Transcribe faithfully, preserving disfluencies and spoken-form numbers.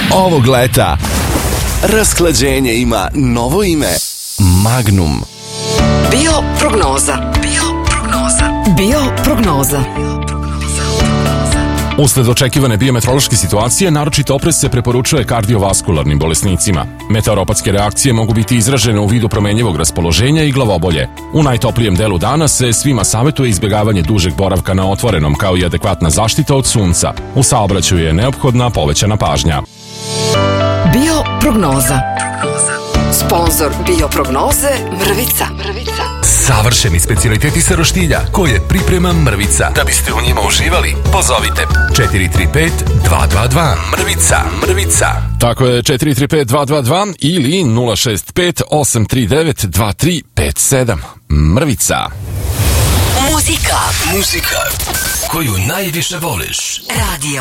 Ovog leta rasklađenje ima novo ime Magnum. Bio prognoza. Bio prognoza. Bio prognoza. Usled očekivane biometeorološke situacije, naročito oprez se preporučuje kardiovaskularnim bolesnicima. Meteoropatske reakcije mogu biti izražene u vidu promenjivog raspoloženja i glavobolje. U najtoplijem delu dana se svima savjetuje izbjegavanje dužeg boravka na otvorenom, kao i adekvatna zaštita od sunca. U saobraćaju je neophodna povećana pažnja. Bio prognoza. Sponzor bio prognoze Mrvica. Mrvica. Savršeni specijaliteti sa roštilja koje priprema Mrvica. Da biste u njima uživali, pozovite četiri tri pet dva dva dva. Mrvica, Mrvica. Tako je, četiri tri pet dva dva dva ili nula šest pet osam tri devet dva tri pet sedam. Mrvica. Muzika. Muzika koju najviše voliš. Radio.